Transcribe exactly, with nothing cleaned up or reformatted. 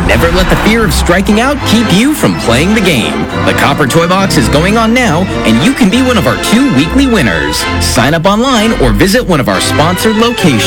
Never let the fear of striking out keep you from playing the game. The Copper Toy Box is going on now, and you can be one of our two weekly winners. Sign up online or visit one of our sponsored locations.